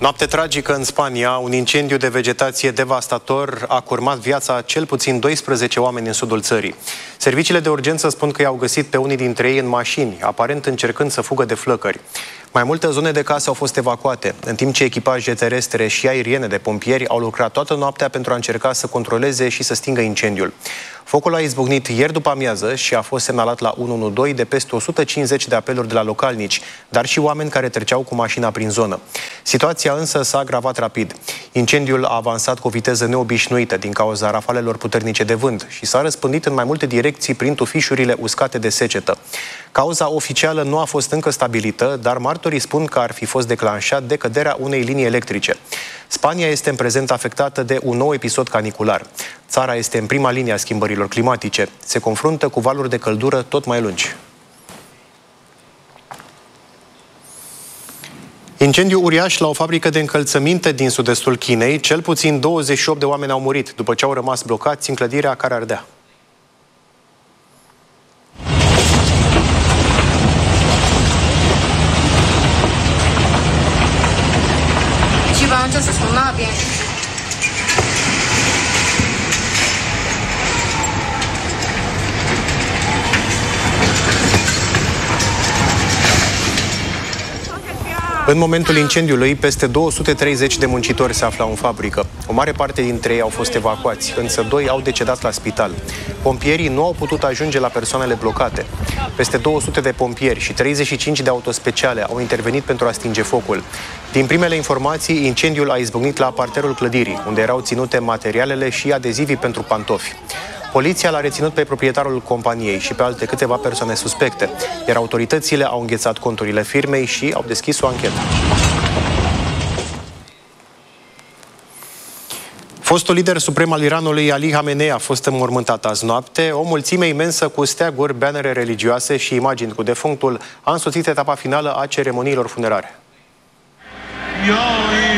Noapte tragică în Spania, un incendiu de vegetație devastator a curmat viața a cel puțin 12 oameni în sudul țării. Serviciile de urgență spun că i-au găsit pe unii dintre ei în mașini, aparent încercând să fugă de flăcări. Mai multe zone de case au fost evacuate, în timp ce echipaje terestre și aeriene de pompieri au lucrat toată noaptea pentru a încerca să controleze și să stingă incendiul. Focul a izbucnit ieri după amiază și a fost semnalat la 112 de peste 150 de apeluri de la localnici, dar și oameni care treceau cu mașina prin zonă. Situația însă s-a agravat rapid. Incendiul a avansat cu o viteză neobișnuită din cauza rafalelor puternice de vânt și s-a răspândit în mai multe direcții prin tufișurile uscate de secetă. Cauza oficială nu a fost încă stabilită, dar martorii spun că ar fi fost declanșat de căderea unei linii electrice. Spania este în prezent afectată de un nou episod canicular. Țara este în prima linie a schimbărilor climatice. Se confruntă cu valuri de căldură tot mai lungi. Incendiu uriaș la o fabrică de încălțăminte din sud-estul Chinei. Cel puțin 28 de oameni au murit după ce au rămas blocați în clădirea care ardea. În momentul incendiului, peste 230 de muncitori se aflau în fabrică. O mare parte dintre ei au fost evacuați, însă 2 au decedat la spital. Pompierii nu au putut ajunge la persoanele blocate. Peste 200 de pompieri și 35 de autospeciale au intervenit pentru a stinge focul. Din primele informații, incendiul a izbucnit la parterul clădirii, unde erau ținute materialele și adezivii pentru pantofi. Poliția l-a reținut pe proprietarul companiei și pe alte câteva persoane suspecte, iar autoritățile au înghețat conturile firmei și au deschis o anchetă. Fostul lider suprem al Iranului, Ali Khamenei, a fost înmormântat azi noapte. O mulțime imensă cu steaguri, bannere religioase și imagini cu defunctul a însoțit etapa finală a ceremoniilor funerare.